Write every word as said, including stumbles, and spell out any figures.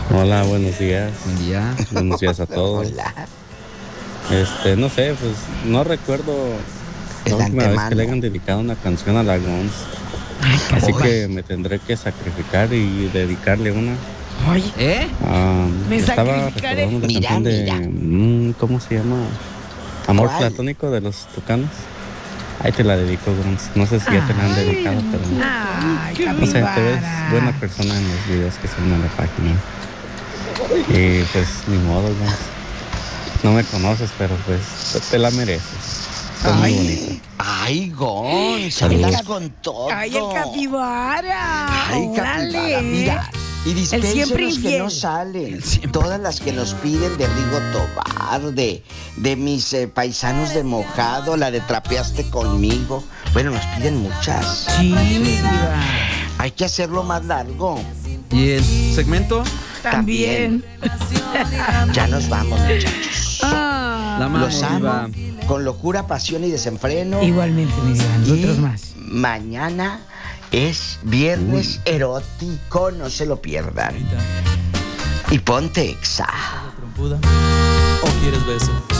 Hola, buenos días. Buen día. Buenos días a todos. Hola. Este, no sé, pues no recuerdo la El última vez que le antemano. hayan dedicado una canción a la Gons. Así Oy. que me tendré que sacrificar y dedicarle una. Oye, ¿Eh? Ah, Me estaba sacrificaré. recordando la Mira, canción de mira. mm, ¿cómo se llama? Amor ¿Cuál? platónico de los Tucanos. Ahí te la dedico, Gons. No sé si ya te la han dedicado, pero ay, no sé, te ves capibara. buena persona en los videos que suben a la página. Y pues ni modo, Gons. No me conoces, pero pues te, te la mereces. Estás muy Ay. bonita. Ay, Gonz, Saludos. andas con todo. Ay, el capibara. Ay, capibara, mira. Y siempre dispensen los que infiel. no salen. Siempre. Todas las que nos piden de Rigo Tobar, de, de mis eh, paisanos de Mojado, la de Trapeaste conmigo. Bueno, nos piden muchas. Sí, mi diva. Hay que hacerlo más largo. ¿Y el segmento? También. Ya nos vamos, muchachos. Ah. La Los amamos, amo Diva. con locura, pasión y desenfreno. Igualmente, mi diva. Nosotros Y más. mañana es viernes erótico, no se lo pierdan. Y ponte exa. ¿O quieres beso?